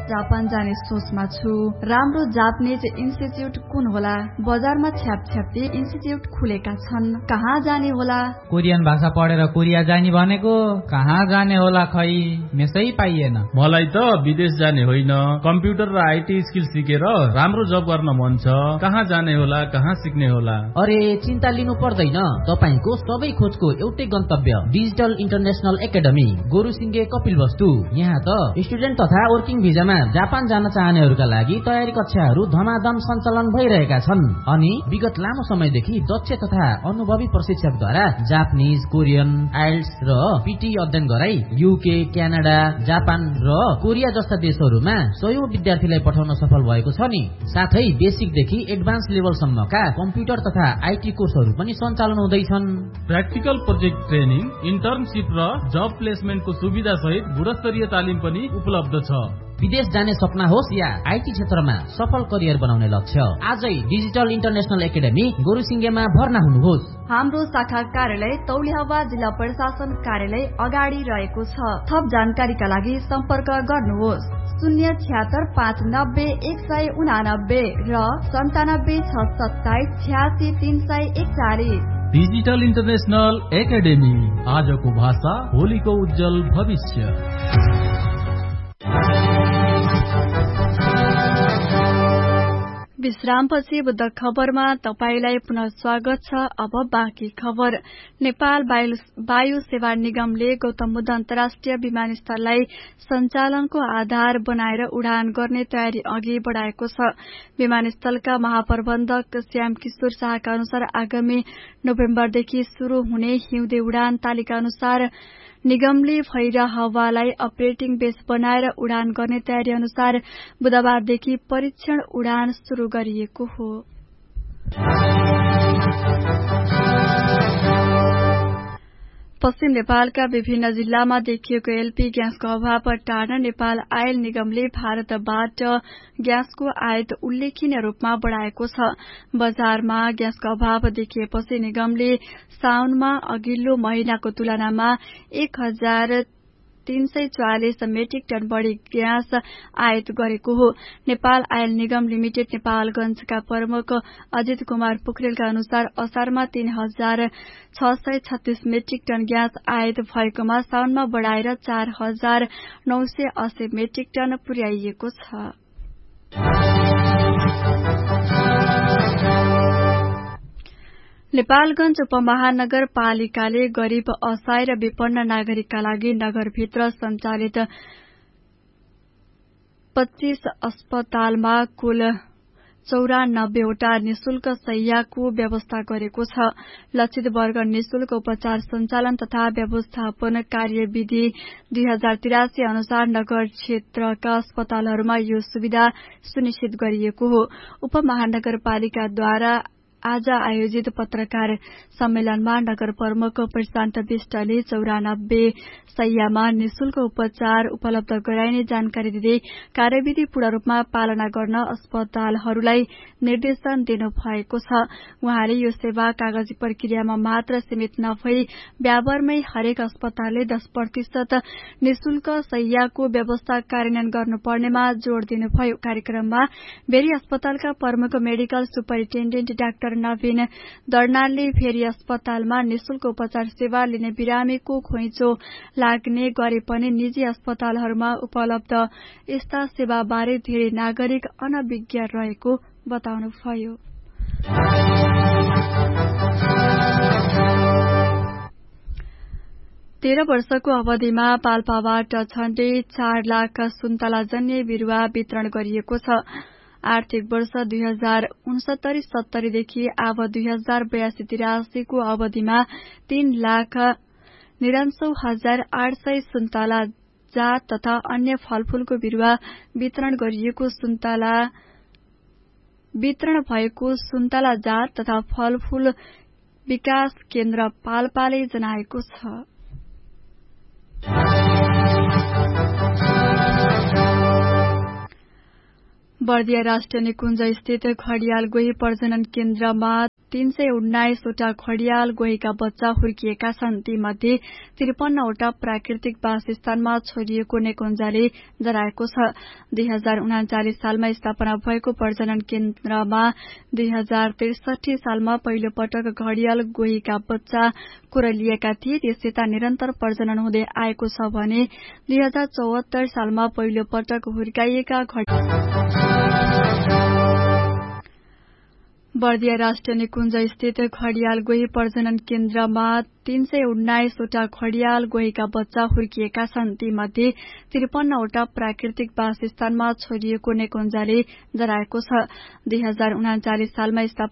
Japan जाने सोचमा छु। राम्रो जापानिज इन्स्टिट्युट कुन होला? बजारमा छ्यापछ्याप्ती इन्स्टिट्युट खुलेका छन्। कहाँ जाने होला? कोरियन भाषा पढेर कोरिया जाने भनेको कहाँ जाने होला खै? मेसै पाइएन। मलाई त विदेश जाने होइन, कम्प्युटर र आईटी स्किल सिकेर राम्रो जब गर्न मन छ। कहाँ जाने होला, कहाँ सिक्ने होला? अरे चिन्ता लिनु पर्दैन, तपाईको सबै खोजको एउटै गन्तव्य डिजिटल इन्टरनेशनल एकाडेमी गोरुसिंगे कपिलवस्तु। यहाँ त स्टुडेन्ट तथा वर्किङ भिजामा जापान जान चाहनेहरूका लागि तयारी कक्षाहरू धमाधम सञ्चालन भइरहेका छन् अनि विगत लामो समयदेखि दक्ष तथा अनुभवी प्रशिक्षकद्वारा जापानिज, कोरियन, आइल्स र पीटी अध्ययन गराई युके, क्यानाडा, जापान र कोरिया जस्ता देशहरूमा सयौं विद्यार्थीलाई पठाउन सफल भएको छ नि। साथै बेसिकदेखि एडभान्स लेभलसम्मका कम्प्युटर तथा आईटी कोर्सहरू पनि सञ्चालन हुँदैछन्। प्र्याक्टिकल प्रोजेक्ट ट्रेनिङ, इन्टर्नशिप र जब प्लेसमेन्टको सुविधा सहित गुणस्तरीय तालिम पनि उपलब्ध छ। विदेश जाने सपना होस् या आईटी क्षेत्रमा सफल करियर बनाउने लक्ष्य, आजै डिजिटल इन्टरनेशनल एकाडेमी गोरुसिंगेमा भर्ना हुनुहोस्। हाम्रो शाखा कार्यालय तौलिहावा जिल्ला प्रशासन कार्यालय अगाडि रहेको छ। थप जानकारीका लागि सम्पर्क गर्नुहोस् 076590189 र 9762786341। डिजिटल इन्टरनेशनल एकाडेमी, आजको भाषा भोलिको उज्जवल भविष्य। विश्रामपछि बुद्ध खबरमा तपाईलाई पुनः स्वागत छ। अब बाँकी खबर। नेपाल वायु सेवा निगमले गौतम बुद्ध अन्तर्राष्ट्रिय विमानस्थललाई सञ्चालनको आधार बनाएर उडान गर्ने तयारी अघि बढ़ाएको छ। विमानस्थलका महाप्रबन्धक श्याम किशोर शाहका अनुसार आगामी नोभेम्बरदेखि शुरू हुने हिउँदे उडान तालिका अनुसार निगमले भैरह हावालाई अपरेटिङ बेस बनाएर उडान गर्ने तयारी अनुसार बुधबारदेखि परीक्षण उडान शुरू गरिएको हो। पश्चिम नेपालका विभिन्न जिल्लामा देखिएको एलपी ग्यासको अभाव टार्न नेपाल आयल निगमले भारतबाट ग्यासको आयात उल्लेखनीय रूपमा बढ़ाएको छ। बजारमा ग्यासको अभाव देखिएपछि निगमले साउनमा अघिल्लो महिनाको तुलनामा 1344 मेट्रिक टन बढ़ी ग्यास आयात गरेको हो। नेपाल आयल निगम लिमिटेड नेपालगंजका प्रमुख अजित कुमार पोखरेलका अनुसार असारमा 3636 मेट्रिक टन ग्यास आयात भएकोमा साउनमा बढ़ाएर 4980 मेट्रिक टन पुर्याइएको छ। नेपालगंज उपमहानगरपालिकाले गरीब, असहाय र विपन्न नागरिकका लागि नगरभित्र सञ्चालित 25 अस्पतालमा कुल 94 वटा निशुल्क शय्याको व्यवस्था गरेको छ। लक्षित वर्ग निशुल्क उपचार सञ्चालन तथा व्यवस्थापन कार्यविधि 2083 अनुसार नगर क्षेत्रका अस्पतालहरूमा यो सुविधा सुनिश्चित गरिएको हो। उपमहानगरपालिकाद्वारा आज आयोजित पत्रकार सम्मेलनमा नगर प्रमुख प्रशान्त विष्टले 94 शय्यामा निशुल्क उपचार उपलब्ध गराइने जानकारी दिँदै कार्यविधि पूर्ण रूपमा पालना गर्न अस्पतालहरूलाई निर्देशन दिनु भएको छ। उहाँले यो सेवा कागजी प्रक्रियामा मात्र सीमित नभई व्यावहारमै हरेक अस्पतालले 10% निशुल्क शय्याको व्यवस्था कार्यान्वयन गर्नुपर्नेमा जोड़ दिनुभयो। कार्यक्रममा भेरी अस्पतालका प्रमुख मेडिकल सुपरिन्टेण्डेन्ट डाक्टर नवीन दर्नालले भेरी अस्पतालमा निशुल्क उपचार सेवा लिने बिरामीको घुइँचो लाग्ने गरे पनि निजी अस्पतालहरूमा उपलब्ध यस्ता सेवाबारे धेरै नागरिक अनभिज्ञ रहेको बताउनुभयो। तेह्र वर्षको अवधिमा पाल्पाबाट झण्डै 4 लाख सुन्तलाजन्य बिरूवा वितरण गरिएको छ। आर्थिक वर्ष 2069-70 देखि अब 2082-83 को अवधिमा 3,99,800 सुन्तला जात तथा अन्य फलफूलको बिरूवा वितरण गरिएको वितरण भएको सुन्तला जात तथा फलफूल विकास केन्द्र पाल्पाले जनाएको छ। बर्दिया राष्ट्रिय निकुञ्ज स्थित घडियाल गोही प्रजनन केन्द्रमा 319 वटा घडियाल गोहीका बच्चा हुर्किएका छन्। तीमध्ये 53 वटा प्राकृतिक वासस्थानमा छोडिएको नेकुञ्जाले जराएको छ। 2039 सालमा स्थापना भएको प्रजनन केन्द्रमा 2063 सालमा पहिलो पटक घडियाल गोहीका बच्चा कोरलिएका थिए। त्यसयता निरन्तर प्रजनन हुँदै आएको छ भने 2074 सालमा पहिलो पटक हुर्काइएका बर्दिया राष्ट्रिय निकुञ्ज स्थित घडियाल गोही प्रजनन केन्द्रमा 319 वटा घडियाल गोहीका बच्चा हुर्किएका छन्। तीमध्ये 53 वटा प्राकृतिक वासस्थानमा छोडिएको नेकुञ्जाले जराएको छ। 2039 सालमा